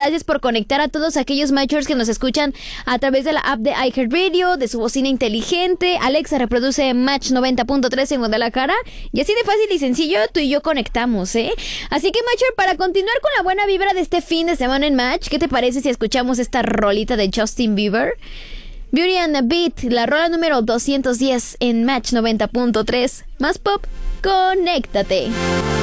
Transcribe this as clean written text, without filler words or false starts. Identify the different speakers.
Speaker 1: gracias por conectar a todos aquellos Matchers que nos escuchan a través de la app de iHeartRadio, de su bocina inteligente. Alexa reproduce Match 90.3 en Guadalajara. Y así de fácil y sencillo, tú y yo conectamos, ¿eh? Así que, Matcher, para continuar con la buena vibra de este fin de semana en Match, ¿qué te parece si escuchamos esta rolita de Justin Bieber? Beauty and the Beat, la rola número 210 en Match 90.3. Más pop, conéctate.